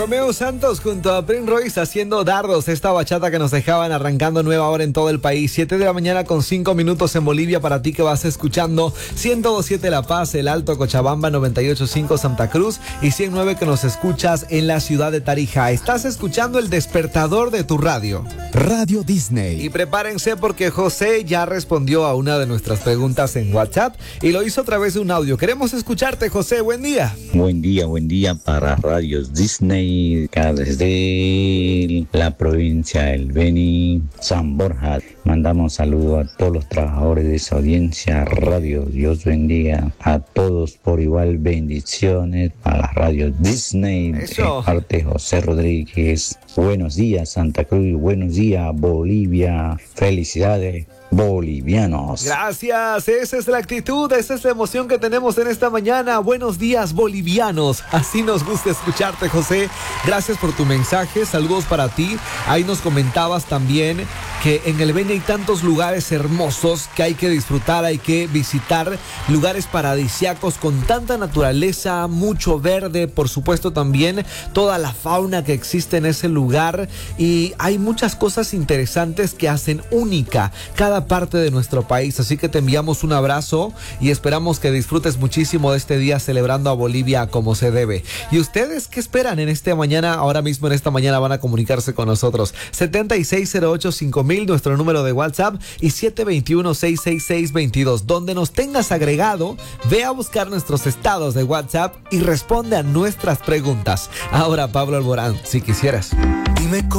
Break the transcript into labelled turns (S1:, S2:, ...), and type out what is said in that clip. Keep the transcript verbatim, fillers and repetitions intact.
S1: Romeo Santos junto a Prince Royce haciendo dardos, esta bachata que nos dejaban arrancando nueva hora en todo el país. Siete de la mañana con cinco minutos en Bolivia para ti que vas escuchando ciento dos punto siete La Paz, El Alto, Cochabamba, noventa y ocho punto cinco Santa Cruz y ciento nueve que nos escuchas en la ciudad de Tarija. Estás escuchando el despertador de tu radio.
S2: Radio Disney.
S1: Y prepárense porque José ya respondió a una de nuestras preguntas en WhatsApp y lo hizo a través de un audio. Queremos escucharte, José. Buen día.
S3: Buen día, buen día para Radio Disney. Acá desde la provincia del Beni, San Borja. Mandamos saludos a todos los trabajadores de esa audiencia radio. Dios bendiga a todos por igual. Bendiciones a la Radio Disney.
S1: Eso.
S3: De parte de José Rodríguez. Buenos días, Santa Cruz. Buenos días, Bolivia. Felicidades, bolivianos.
S1: Gracias, esa es la actitud, esa es la emoción que tenemos en esta mañana. Buenos días, bolivianos. Así nos gusta escucharte, José. Gracias por tu mensaje, saludos para ti. Ahí nos comentabas también que en el Beni hay tantos lugares hermosos que hay que disfrutar, hay que visitar lugares paradisíacos con tanta naturaleza, mucho verde, por supuesto también toda la fauna que existe en ese lugar, y hay muchas cosas interesantes que hacen única cada parte de nuestro país. Así que te enviamos un abrazo y esperamos que disfrutes muchísimo de este día celebrando a Bolivia como se debe. ¿Y ustedes qué esperan en esta mañana? Ahora mismo en esta mañana van a comunicarse con nosotros. setenta y seis cero ocho cinco mil, nuestro número de WhatsApp, y siete dos uno seis seis seis dos dos. Donde nos tengas agregado, ve a buscar nuestros estados de WhatsApp y responde a nuestras preguntas. Ahora Pablo Alborán, si quisieras.
S2: Dime cómo